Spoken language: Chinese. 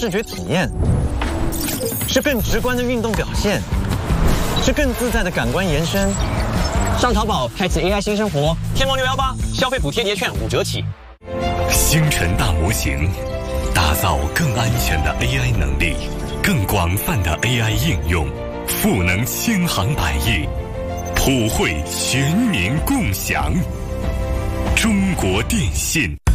视觉体验，是更直观的运动表现，是更自在的感官延伸。上淘宝开启 AI 新生活，天猫618消费补贴叠券5折起。 星辰大模型，打造更安全的 AI 能力，更广泛的 AI 应用，赋能千行百业，普惠全民共享。中国电信。